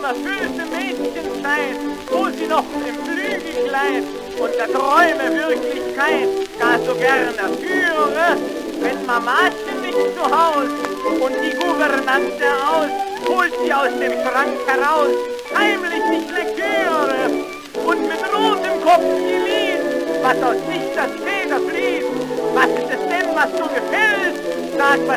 erfüllte Mädchenschein, wo sie noch im Flügelkleid und der Träume Wirklichkeit gar so gern erführe, wenn Mamachen nicht zu Haus und die Gouvernante aus, holt sie aus dem Schrank heraus, heimlich die Lektüre und mit rotem Kopf sie liest, was aus Sicht das Feder fließt. Was ist es denn, was so gefällt? Sag, was